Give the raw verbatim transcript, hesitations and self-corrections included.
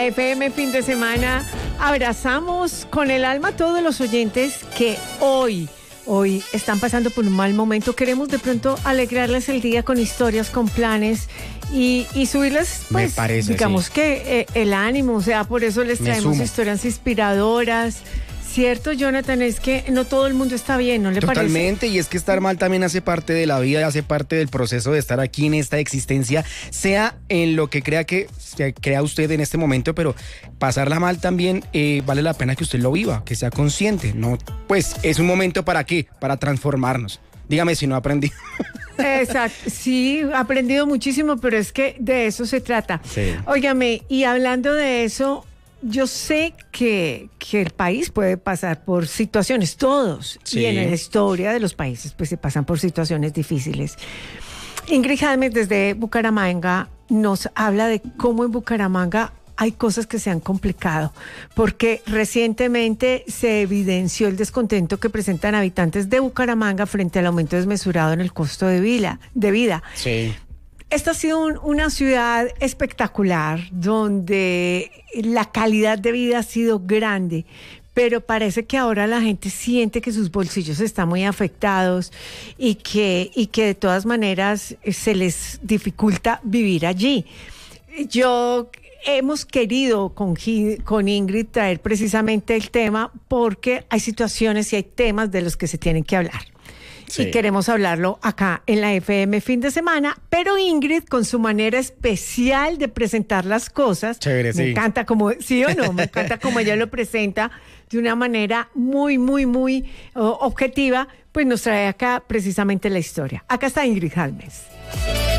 F M fin de semana, abrazamos con el alma a todos los oyentes que hoy, hoy están pasando por un mal momento. Queremos de pronto alegrarles el día con historias, con planes y, y subirles, pues, Me parece, digamos sí. que eh, el ánimo, o sea, por eso les Me traemos sumo. historias inspiradoras. Cierto, Jonathan, es que no todo el mundo está bien, ¿no le parece? Totalmente, y es que estar mal también hace parte de la vida, hace parte del proceso de estar aquí en esta existencia, sea en lo que crea que, que crea usted en este momento, pero pasarla mal también eh, vale la pena que usted lo viva, que sea consciente, ¿no? Pues es un momento ¿para qué? Para transformarnos. Dígame si no aprendí. Exacto, sí, he aprendido muchísimo, pero es que de eso se trata. Sí. Óigame, y hablando de eso, yo sé que, que el país puede pasar por situaciones, todos, Sí. y en la historia de los países pues se pasan por situaciones difíciles. Ingrid Jalmes desde Bucaramanga nos habla de cómo en Bucaramanga hay cosas que se han complicado, porque recientemente se evidenció el descontento que presentan habitantes de Bucaramanga frente al aumento desmesurado en el costo de vida. De vida. Sí. Esta ha sido un- una ciudad espectacular, donde la calidad de vida ha sido grande, pero parece que ahora la gente siente que sus bolsillos están muy afectados y que, y que de todas maneras eh, se les dificulta vivir allí. Yo hemos querido con, Gi- con Ingrid traer precisamente el tema porque hay situaciones y hay temas de los que se tienen que hablar. Sí. Y queremos hablarlo acá en la F M fin de semana, pero Ingrid con su manera especial de presentar las cosas, Chévere, me sí. encanta como, sí o no, me encanta como ella lo presenta de una manera muy, muy, muy oh, objetiva, pues nos trae acá precisamente la historia. Acá está Ingrid Jalmes.